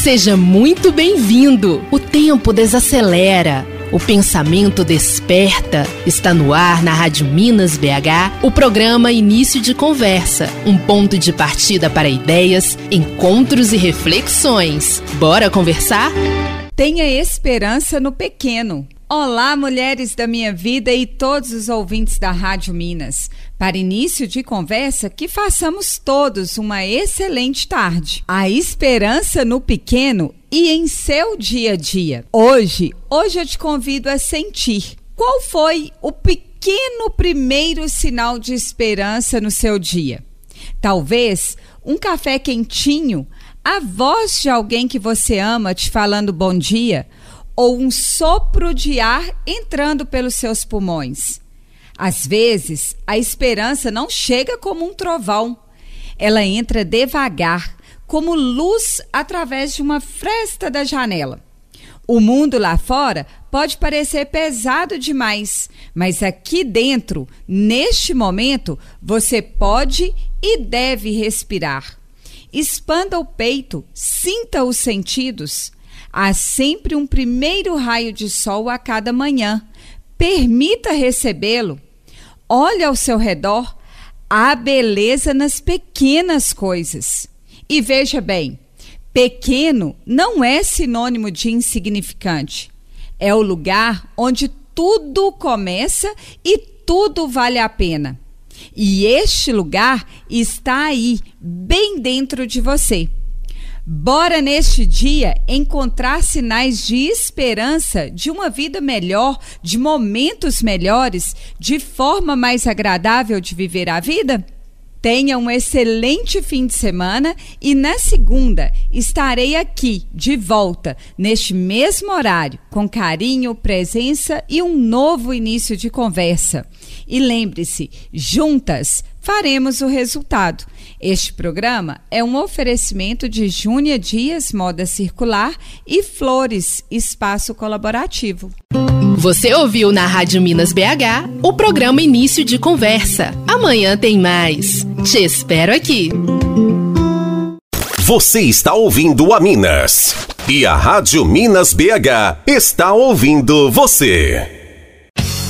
Seja muito bem-vindo. O tempo desacelera. O pensamento desperta. Está no ar na Rádio Minas BH, o programa Início de Conversa, um ponto de partida para ideias, encontros e reflexões. Bora conversar? Tenha esperança no pequeno. Olá, mulheres da minha vida e todos os ouvintes da Rádio Minas. Para início de conversa, que façamos todos uma excelente tarde. A esperança no pequeno e em seu dia a dia. Hoje eu te convido a sentir. Qual foi o pequeno primeiro sinal de esperança no seu dia? Talvez um café quentinho, a voz de alguém que você ama te falando bom dia, ou um sopro de ar entrando pelos seus pulmões. Às vezes, a esperança não chega como um trovão. Ela entra devagar, como luz através de uma fresta da janela. O mundo lá fora pode parecer pesado demais, mas aqui dentro, neste momento, você pode e deve respirar. Expanda o peito, sinta os sentidos. Há sempre um primeiro raio de sol a cada manhã. Permita recebê-lo. Olhe ao seu redor. Há beleza nas pequenas coisas. E veja bem, pequeno não é sinônimo de insignificante. É o lugar onde tudo começa e tudo vale a pena. E este lugar está aí, bem dentro de você. Bora neste dia encontrar sinais de esperança, de uma vida melhor, de momentos melhores, de forma mais agradável de viver a vida? Tenha um excelente fim de semana e na segunda estarei aqui de volta, neste mesmo horário, com carinho, presença e um novo início de conversa. E lembre-se, juntas faremos o resultado. Este programa é um oferecimento de Júnia Dias, Moda Circular e Flores, Espaço Colaborativo. Você ouviu na Rádio Minas BH o programa Início de Conversa. Amanhã tem mais. Te espero aqui. Você está ouvindo a Minas. E a Rádio Minas BH está ouvindo você.